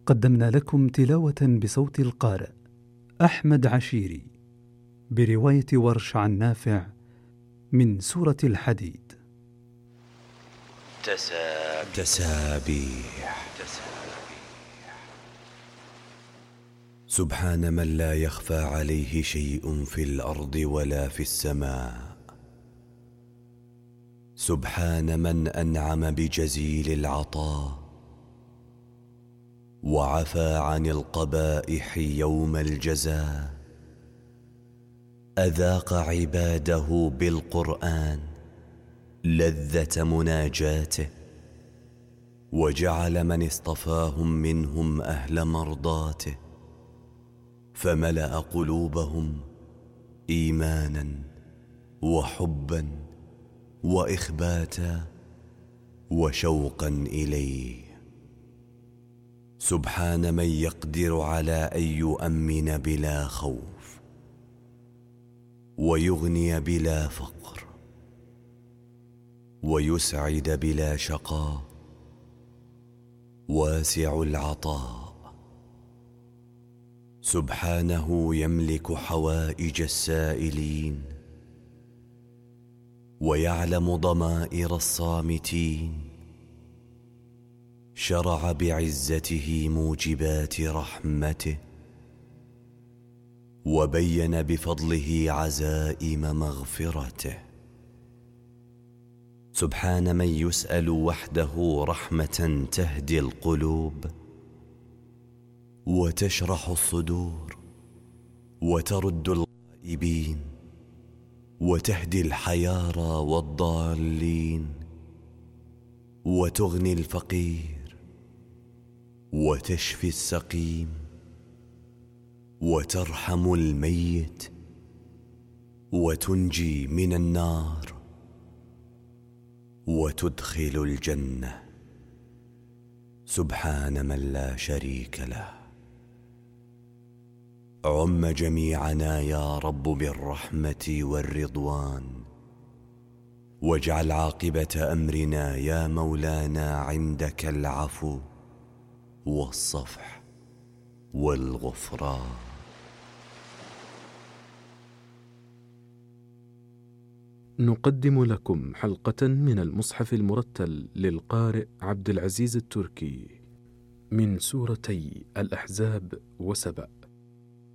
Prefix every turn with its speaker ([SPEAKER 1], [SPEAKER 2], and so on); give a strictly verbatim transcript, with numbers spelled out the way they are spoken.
[SPEAKER 1] قدمنا لكم تلاوة بصوت القارئ أحمد عشيري برواية ورش عن نافع من سورة الحديد.
[SPEAKER 2] تسابيح, تسابيح. سبحان من لا يخفى عليه شيء في الأرض ولا في السماء. سبحان من أنعم بجزيل العطاء وعفى عن القبائح يوم الجزاء. أذاق عباده بالقرآن لذة مناجاته، وجعل من اصطفاهم منهم أهل مرضاته، فملأ قلوبهم إيمانا وحبا وإخباتا وشوقا إليه. سبحان من يقدر على أن يؤمن بلا خوف ويغني بلا فقر ويسعد بلا شقاء، واسع العطاء. سبحانه يملك حوائج السائلين ويعلم ضمائر الصامتين. شرع بعزته موجبات رحمته، وبين بفضله عزائم مغفرته. سبحان من يسأل وحده رحمة تهدي القلوب وتشرح الصدور وترد الغائبين وتهدي الحيارى والضالين وتغني الفقير وتشفي السقيم وترحم الميت وتنجي من النار وتدخل الجنة. سبحان من لا شريك له. عم جميعنا يا رب بالرحمة والرضوان، واجعل عاقبة أمرنا يا مولانا عندك العفو والصفح والغفران.
[SPEAKER 1] نقدم لكم حلقة من المصحف المرتل للقارئ عبد العزيز التركي من سورتي الأحزاب وسبأ.